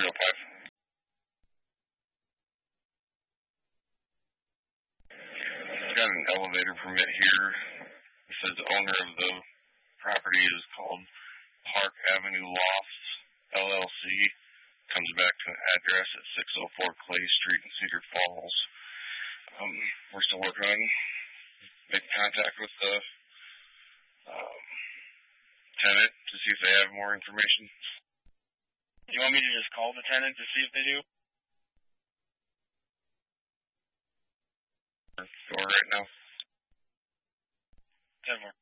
305. Got an elevator permit here. It says the owner of the property is called Park Avenue Lofts, LLC. Comes back to an address at 604 Clay Street in Cedar Falls. We're still working on making contact with the tenant to see if they have more information. You want me to just call the tenant to see if they do? Go right now. 10-4.